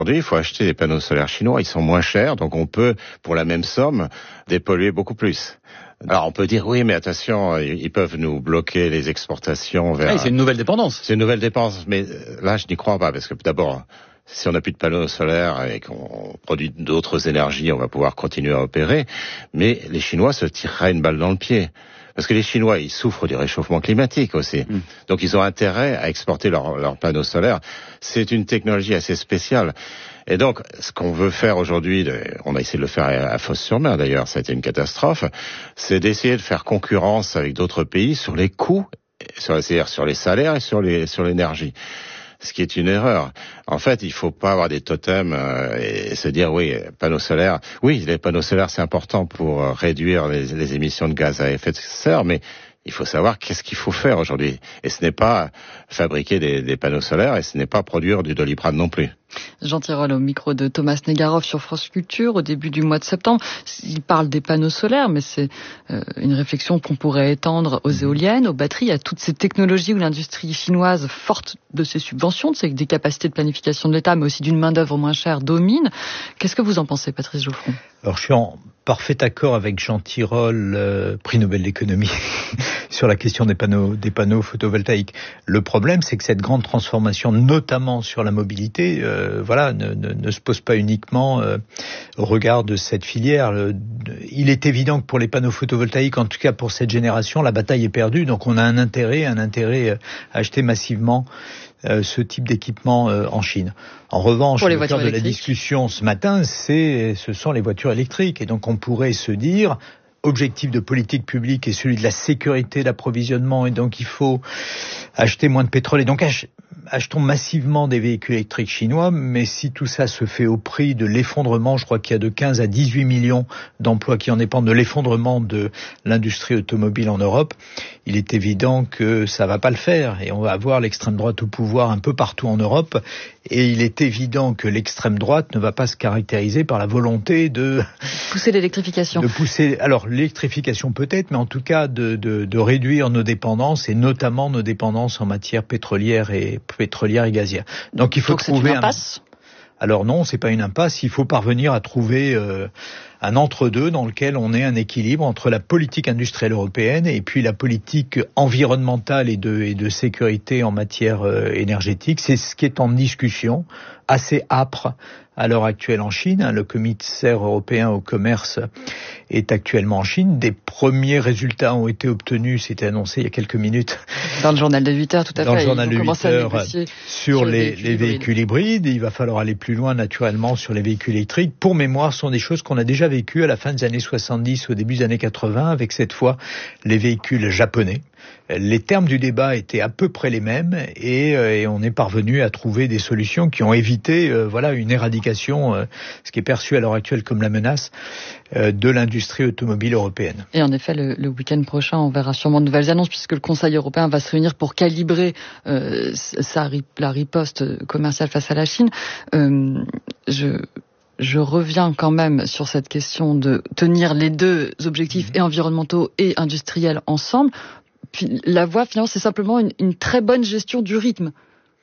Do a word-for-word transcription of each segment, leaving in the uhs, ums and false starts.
Aujourd'hui, il faut acheter des panneaux solaires chinois, ils sont moins chers, donc on peut, pour la même somme, dépolluer beaucoup plus. Alors on peut dire oui, mais attention, ils peuvent nous bloquer les exportations vers... Ah, c'est une nouvelle dépendance. C'est une nouvelle dépense, mais là je n'y crois pas, parce que d'abord, si on n'a plus de panneaux solaires et qu'on produit d'autres énergies, on va pouvoir continuer à opérer, mais les Chinois se tireraient une balle dans le pied. Parce que les Chinois, ils souffrent du réchauffement climatique aussi. Mmh. Donc ils ont intérêt à exporter leurs leur panneaux solaires. C'est une technologie assez spéciale. Et donc, ce qu'on veut faire aujourd'hui, on a essayé de le faire à Fos-sur-Mer d'ailleurs, ça a été une catastrophe, c'est d'essayer de faire concurrence avec d'autres pays sur les coûts, c'est-à-dire sur les salaires et sur les sur l'énergie. Ce qui est une erreur. En fait, il faut pas avoir des totems euh, et se dire oui, panneaux solaires. Oui, les panneaux solaires c'est important pour euh, réduire les, les émissions de gaz à effet de serre, mais il faut savoir qu'est-ce qu'il faut faire aujourd'hui. Et ce n'est pas fabriquer des, des panneaux solaires et ce n'est pas produire du Doliprane non plus. Jean Tirole au micro de Thomas Negaroff sur France Culture au début du mois de septembre. Il parle des panneaux solaires, mais c'est euh, une réflexion qu'on pourrait étendre aux éoliennes, aux batteries, à toutes ces technologies où l'industrie chinoise, forte de ses subventions, de ses des capacités de planification de l'État, mais aussi d'une main-d'œuvre moins chère, domine. Qu'est-ce que vous en pensez, Patrice Geoffron ? Alors, je suis en parfait accord avec Jean Tirole, euh, prix Nobel d'économie, sur la question des panneaux, des panneaux photovoltaïques. Le problème, c'est que cette grande transformation, notamment sur la mobilité, euh, voilà, ne, ne, ne se pose pas uniquement euh, au regard de cette filière. Le, il est évident que pour les panneaux photovoltaïques, en tout cas pour cette génération, la bataille est perdue. Donc, on a un intérêt, un intérêt à acheter massivement Euh, ce type d'équipement euh, en Chine. En revanche, le cœur de la discussion ce matin, c'est, ce sont les voitures électriques. Et donc on pourrait se dire, objectif de politique publique est celui de la sécurité d'approvisionnement, et donc il faut acheter moins de pétrole. Et donc ach- achetons massivement des véhicules électriques chinois, mais si tout ça se fait au prix de l'effondrement, je crois qu'il y a de quinze à dix-huit millions d'emplois qui en dépendent de l'effondrement de l'industrie automobile en Europe, il est évident que ça va pas le faire. Et on va avoir l'extrême droite au pouvoir un peu partout en Europe. Et il est évident que l'extrême droite ne va pas se caractériser par la volonté de pousser l'électrification. De pousser, alors l'électrification peut-être, mais en tout cas de, de, de réduire nos dépendances, et notamment nos dépendances en matière pétrolière et pétrolière et gazière. Donc il faut Donc trouver c'est une impasse. un... Alors non, c'est pas une impasse. Il faut parvenir à trouver euh, un entre-deux dans lequel on ait un équilibre entre la politique industrielle européenne et puis la politique environnementale et de, et de sécurité en matière euh, énergétique. C'est ce qui est en discussion, assez âpre à l'heure actuelle en Chine. Le commissaire européen au commerce est actuellement en Chine. Des premiers résultats ont été obtenus, c'était annoncé il y a quelques minutes. Dans le journal de huit heures, tout à Dans fait. le journal de huit heures, sur, sur les, les véhicules hybrides. Il va falloir aller plus loin naturellement sur les véhicules électriques. Pour mémoire, ce sont des choses qu'on a déjà vécues à la fin des années soixante-dix, au début des années quatre-vingts, avec cette fois les véhicules japonais. Les termes du débat étaient à peu près les mêmes, et, euh, et on est parvenu à trouver des solutions qui ont évité euh, voilà, une éradication, euh, ce qui est perçu à l'heure actuelle comme la menace euh, de l'industrie automobile européenne. Et en effet, le, le week-end prochain, on verra sûrement de nouvelles annonces, puisque le Conseil européen va se réunir pour calibrer euh, sa, la riposte commerciale face à la Chine. Euh, je... Je reviens quand même sur cette question de tenir les deux objectifs, et environnementaux et industriels, ensemble. Puis, la voie, finalement, c'est simplement une, une très bonne gestion du rythme.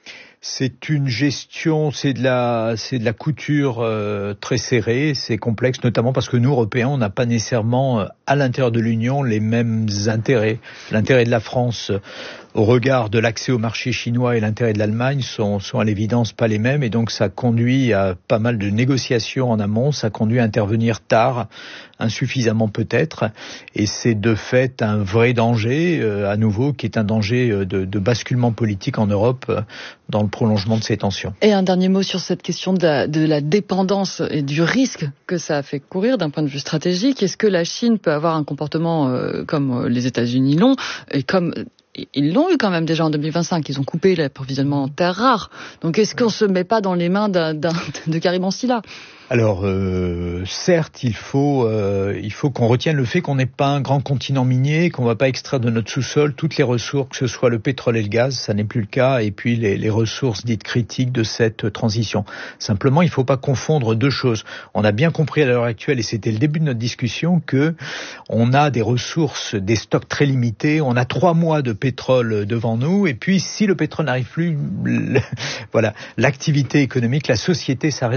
C'est une gestion, c'est de la, c'est de la couture euh, très serrée, c'est complexe, notamment parce que nous, Européens, on n'a pas nécessairement, euh, à l'intérieur de l'Union, les mêmes intérêts. L'intérêt de la France, euh, au regard de l'accès au marché chinois, et l'intérêt de l'Allemagne sont, sont à l'évidence pas les mêmes, et donc ça conduit à pas mal de négociations en amont, ça conduit à intervenir tard, insuffisamment peut-être, et c'est de fait un vrai danger, euh, à nouveau, qui est un danger de, de basculement politique en Europe, euh, dans le prolongement de ces tensions. Et un dernier mot sur cette question de la, de la dépendance et du risque que ça a fait courir d'un point de vue stratégique. Est-ce que la Chine peut avoir un comportement euh, comme les États-Unis l'ont, et comme ils l'ont eu quand même déjà en deux mille vingt-cinq, ils ont coupé l'approvisionnement en terres rares. Donc est-ce qu'on se met pas dans les mains d'un, d'un, de Karim Ansila ? Alors, euh, certes, il faut, euh, il faut qu'on retienne le fait qu'on n'est pas un grand continent minier, qu'on ne va pas extraire de notre sous-sol toutes les ressources, que ce soit le pétrole et le gaz, ça n'est plus le cas, et puis les, les ressources dites critiques de cette transition. Simplement, il ne faut pas confondre deux choses. On a bien compris à l'heure actuelle, et c'était le début de notre discussion, que on a des ressources, des stocks très limités, on a trois mois de pétrole devant nous, et puis si le pétrole n'arrive plus, le, voilà, l'activité économique, la société s'arrête